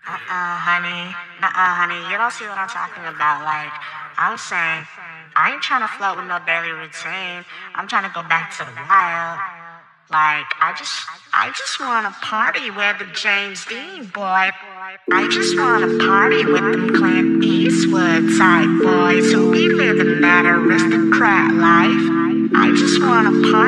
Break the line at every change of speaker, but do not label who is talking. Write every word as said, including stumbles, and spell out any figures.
Uh-uh, honey. Uh-uh, honey. You don't see what I'm talking about. Like, I'm saying, I ain't trying to float with no daily routine. I'm trying to go back to the wild. Like, I just, I just want to party with the James Dean boy. I just want to party with them Clint Eastwood type boys who be living that aristocrat life. I just want to party.